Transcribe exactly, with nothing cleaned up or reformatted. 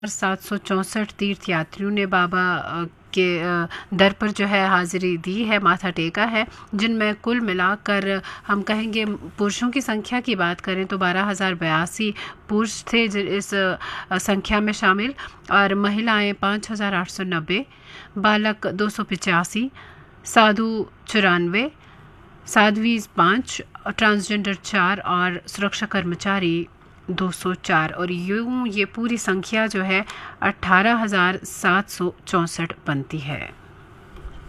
सात सौ चौंसठ तीर्थ यात्रियों ने बाबा अ, के अ, दर पर जो है हाजिरी दी है, माथा टेका है, जिनमें कुल मिलाकर हम कहेंगे पुरुषों की संख्या की बात करें तो बारह हज़ार बयासी पुरुष थे जि- इस अ, संख्या में शामिल, और महिलाएं पाँच हज़ार आठ सौ नब्बे, बालक दो सौ पिचासी, साधु चौरानवे, साध्वी पाँच, ट्रांसजेंडर चार और सुरक्षा कर्मचारी दो सौ चार, और यूं ये पूरी संख्या जो है अट्ठारह हज़ार सात सौ चौंसठ बनती है।